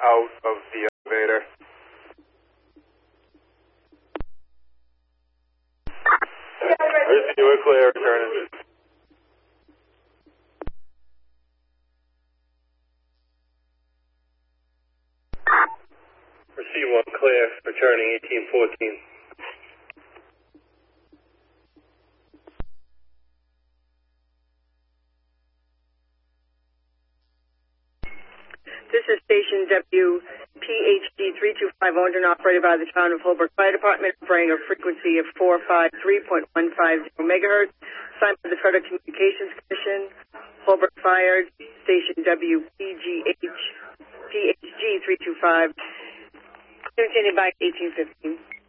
out of the elevator. We're clear, returning. Receive 1 clear, returning 1814. This is Station WPHD 325, owned and operated by the Town of Holbrook Fire Department, operating a frequency of 453.150 megahertz, signed by the Federal Communications Commission, Holbrook Fire, Station WPHD 325, communicated by 1815.